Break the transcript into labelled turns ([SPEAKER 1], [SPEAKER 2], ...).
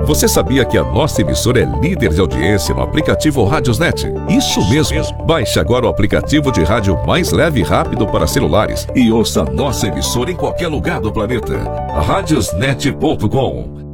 [SPEAKER 1] Você sabia que a nossa emissora é líder de audiência no aplicativo Radiosnet? Isso mesmo! Baixe agora o aplicativo de rádio mais leve e rápido para celulares e ouça nossa emissora em qualquer lugar do planeta. Radiosnet.com